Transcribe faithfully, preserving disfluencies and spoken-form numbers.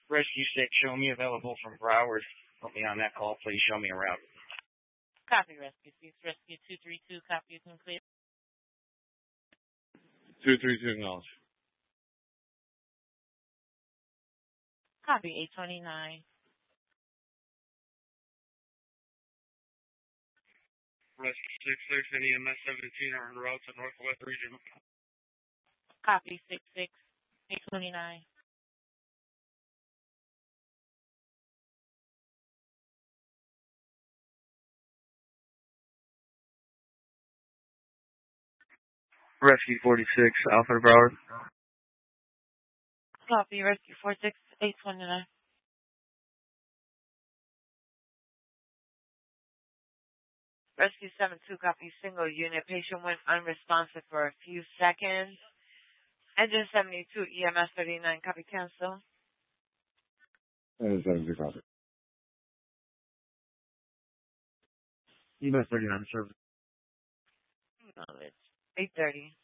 Rescue six, show me available from Broward. Put me on that call, please. Show me around. Copy, Rescue six. Rescue two three two, copy, you can clear. two three two, acknowledge. Copy, eight twenty-nine. Rescue six, there's an E M S seventeen en route to Northwest Region. Copy, six six, eight twenty-nine. Rescue forty-six, Alpha to Broward. Copy, Rescue four six, eight twenty-nine. Rescue seven two, copy, single unit. Patient went unresponsive for a few seconds. Engine seventy-two, E M S thirty-nine, copy, cancel. Engine seventy-two, copy. E M S thirty-nine, service. Acknowledge. eight thirty.